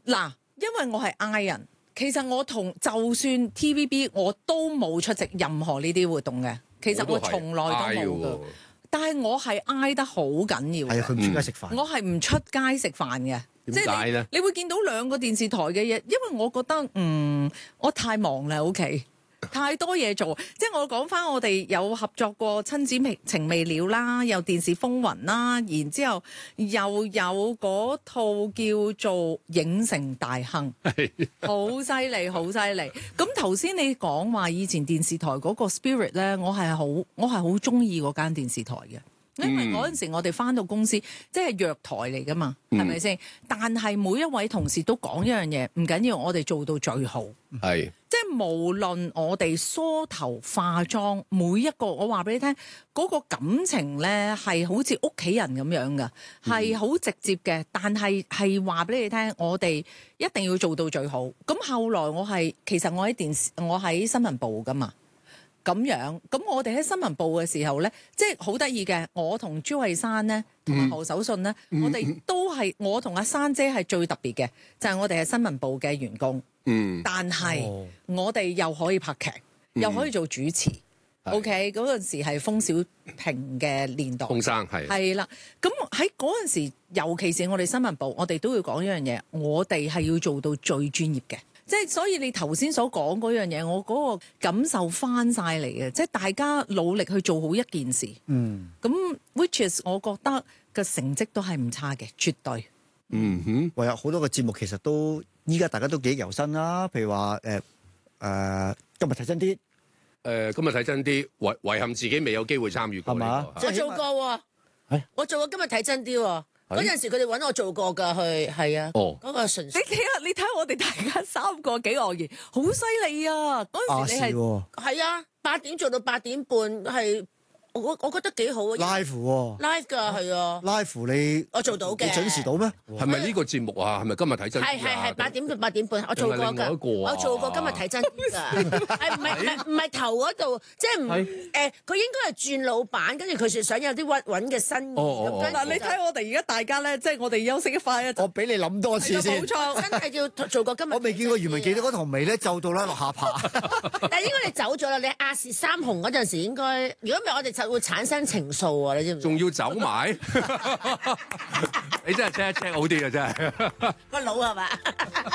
嗱，因為我係 I 人，其實我就算 TVB 我都冇出席任何呢啲活動嘅，其實我從來都冇㗎。但係我係 I 得好緊要。 係啊，佢唔出街食飯。 我係唔出街食飯嘅。 點解咧？ 你會見到兩個電視台嘅嘢，因為我覺得我太忙啦，屋企太多嘢做。即係我講翻，我哋有合作過親子情未了啦，有電視風雲啦，然之後又有嗰套叫做影城大亨，好犀利，好犀利。咁頭先你講話以前電視台嗰個 spirit 咧，我係好中意嗰間電視台嘅。因為嗰陣時我哋返到公司，即係藥台嚟㗎嘛，係咪先？但係每一位同事都講一樣嘢，唔緊要，我哋做到最好。 係， 即係無論我哋梳頭化妝，每一個我話俾你聽，嗰個感情咧係好似屋企人咁樣㗎，係好直接嘅。但係話俾你聽，我哋一定要做到最好。咁後來其實我喺新聞部㗎嘛。咁樣，咁我哋喺新聞部嘅時候咧，即係好得意嘅。我同朱慧珊咧，同埋何守信咧，我哋都係我同阿珊姐係最特別嘅，就係我哋係新聞部嘅員工。但係我哋又可以拍劇，又可以做主持。OK， 嗰陣時係封小平嘅年代。封生係啦。咁喺嗰陣時，尤其是我哋新聞部，我哋都要講一樣嘢，我哋係要做到最專業嘅。即係所以你頭先所講嗰樣嘢，我嗰個感受翻晒嚟嘅，即係大家努力去做好一件事。咁 which is 我覺得個成績都係唔差嘅，絕對。 唯有好多個節目其實都依家大家都記憶猶新啦。譬如話今日睇真啲， 今日睇真啲，遺憾自己未有機會參與過。係嘛？ 我做過喎，我做過今日睇真啲喎。嗰陣時佢哋揾我做過㗎，係啊，嗰個純粹。 你睇我哋大家3個幾愕然，好犀利啊！嗰陣時你係啊，8點做到8點半係。我覺得幾好啊 ！live 喎 ，live 㗎係啊 ！live 你我做到嘅， 你準時到咩？ 係咪呢個節目啊？係咪今日睇真？ 係8點到8點半，我做過㗎。我做過今日睇真㗎，唔係頭嗰度，即係佢應該係轉老闆，跟住佢想有啲屈穩嘅新意。 嗱，你睇我哋而家大家咧，即係我哋休息一塊啊！ 我俾你諗多次先。 冇錯， 真係要做過今日。 我未見過余文記得嗰堂眉咧皺到啦落下巴。 但係應該你走咗啦，你亞視3紅嗰陣時應該，如果唔係我哋就會產生情愫啊！你知唔知？ 仲要走埋？你真係 check 一 check 好啲啊！真係個腦係嘛？